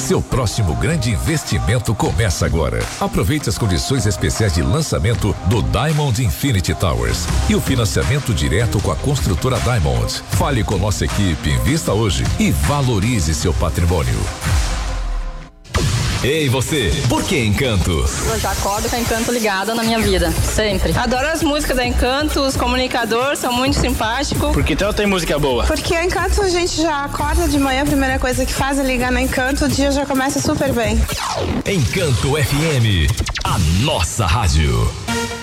Seu próximo grande investimento começa agora. Aproveite as condições especiais de lançamento do Diamond Infinity Towers e o financiamento direto com a construtora Diamond. Fale com nossa equipe, invista hoje e valorize seu patrimônio. Ei, você, por que Encanto? Eu já acordo com a Encanto ligada na minha vida, sempre. Adoro as músicas da Encanto, os comunicadores são muito simpáticos. Porque então tem música boa. Porque a Encanto a gente já acorda de manhã, a primeira coisa que faz é ligar na Encanto, o dia já começa super bem. Encanto FM, a nossa rádio.